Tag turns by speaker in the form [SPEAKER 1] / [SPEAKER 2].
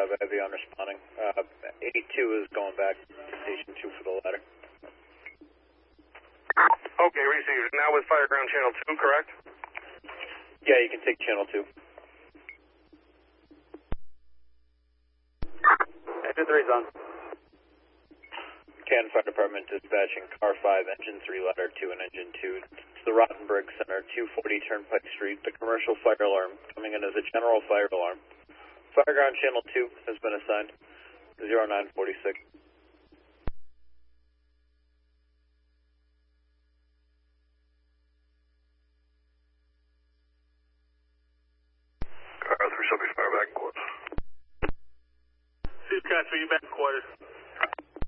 [SPEAKER 1] Avion responding. 82 is going back to Station 2 for the ladder.
[SPEAKER 2] Okay, received. Now with Fireground Channel 2, correct?
[SPEAKER 1] Yeah, you can take Channel 2.
[SPEAKER 3] Engine 3's on.
[SPEAKER 1] Canton Fire Department dispatching Car 5, Engine 3, Ladder 2, and Engine 2 to the Rottenberg Center, 240 Turnpike Street, the commercial fire alarm, coming in as a general fire alarm. Fireground Channel 2 has been assigned, 0946.
[SPEAKER 2] Car 3 shall be fire back quarters.
[SPEAKER 3] Seacrest, are you back quarters?